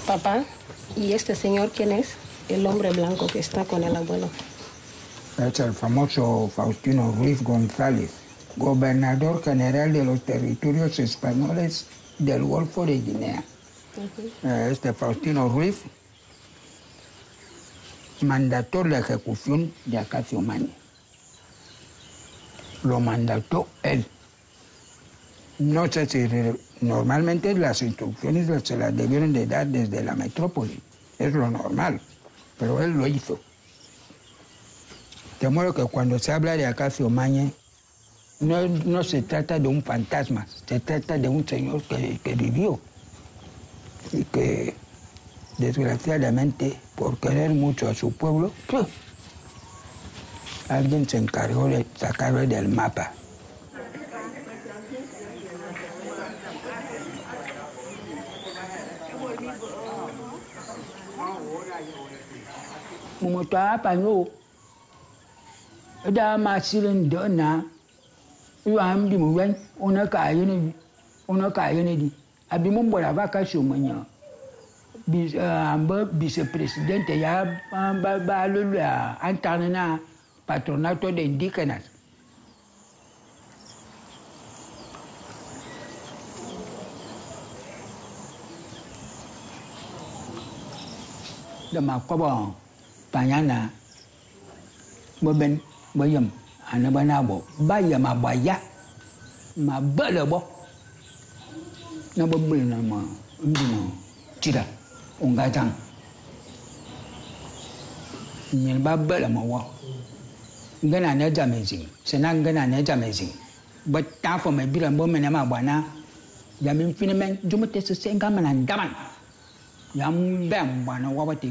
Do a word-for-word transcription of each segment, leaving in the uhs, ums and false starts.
Papá, ¿y este señor quién es? El hombre blanco que está con el abuelo. Es el famoso Faustino Ruiz González, gobernador general de los territorios españoles del Golfo de Guinea. Uh-huh. Este Faustino Ruiz mandató la ejecución de Acacio Mañe. Lo mandató él. No sé si normalmente las instrucciones se las debieron de dar desde la metrópoli. Es lo normal, pero él lo hizo. De modo que cuando se habla de Acacio Mañe, no, no se trata de un fantasma, se trata de un señor que, que vivió y que, desgraciadamente, por querer mucho a su pueblo, ¡pum!, alguien se encargó de sacarlo del mapa. Como estaba paño, da más silencio na, yo am di muy bien, una calle ni, una calle ni, abimos por la vacación mañana. Vicepresidente ya va va a entrar en el patronato de indígenas. De macobo, pañana, muy bien, muy bien, ane banabo, vaya ma vaya, ma belebo, no bebel nama, no, cira. Un gajang, ni babel ama wa. Gana ne jamezing, senang gana ne jamezing. Betapa for me bilang bom nama wana. Jamin finamen cuma tes sengkang menandaman. Yang bem wana wawati.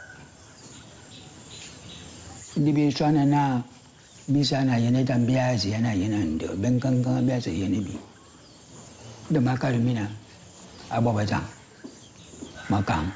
Di bisa na bisa na yene jam biasa na yene ndo. Bengkang kang biasa yene bi. Demakar mina, abo bajang. Magang.